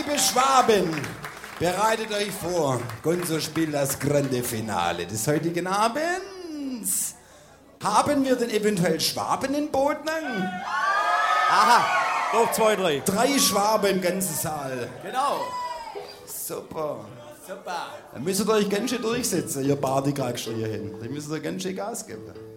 Liebe Schwaben, bereitet euch vor. Gonzo spielt das grande Finale des heutigen Abends. Haben wir denn eventuell Schwaben in Boden? Aha, noch 2, 3. 3 Schwaben im ganzen Saal. Genau. Super. Super. Dann müsst ihr euch ganz schön durchsetzen, ihr Partykragscher hier hin. Dann müsst ihr ganz schön Gas geben.